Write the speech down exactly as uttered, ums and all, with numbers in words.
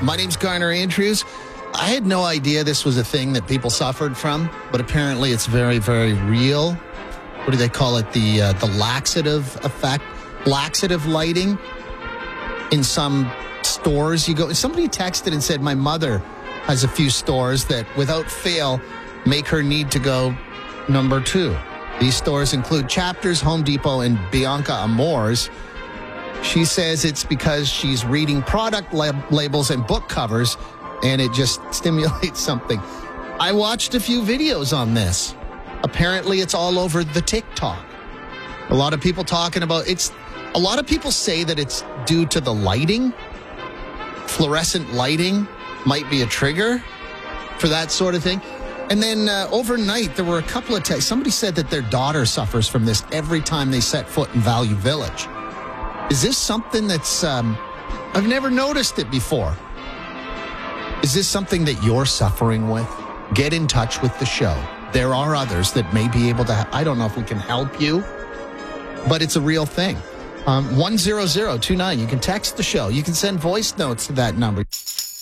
My name's Garner Andrews. I had no idea this was a thing that people suffered from, but apparently it's very, very real. What do they call it? The uh, the laxative effect, laxative lighting in some stores. You go. Somebody texted and said my mother has a few stores that, without fail, make her need to go number two. These stores include Chapters, Home Depot, and Bianca Amores. She says it's because she's reading product lab- labels and book covers, and it just stimulates something. I watched a few videos on this. Apparently, it's all over the TikTok. A lot of people talking about it's. A lot of people say that it's due to the lighting. Fluorescent lighting might be a trigger for that sort of thing. And then uh, overnight, there were a couple of texts. Somebody said that their daughter suffers from this every time they set foot in Value Village. Is this something that's, um, I've never noticed it before. Is this something that you're suffering with? Get in touch with the show. There are others that may be able to, ha- I don't know if we can help you, but it's a real thing. Um, one zero zero two nine, you can text the show. You can send voice notes to that number.